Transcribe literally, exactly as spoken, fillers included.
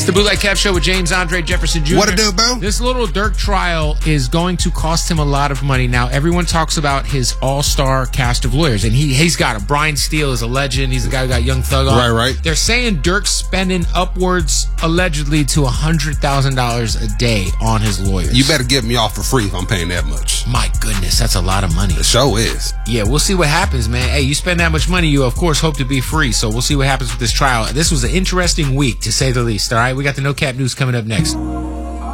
It's the Bootleg Kev Show with James Andre Jefferson Junior What it do, bro? This little Dirk trial is going to cost him a lot of money. Now, everyone talks about his all-star cast of lawyers, and he, he's got a Brian Steele is a legend. He's the guy who got Young Thug on. Right, right. They're saying Dirk's spending upwards, allegedly, to one hundred thousand dollars a day on his lawyers. You better get me off for free if I'm paying that much. My goodness, that's a lot of money. The show is. Yeah, we'll see what happens, man. Hey, you spend that much money, you, of course, hope to be free. So we'll see what happens with this trial. This was an interesting week, to say the least, all right? We got the No Cap News coming up next.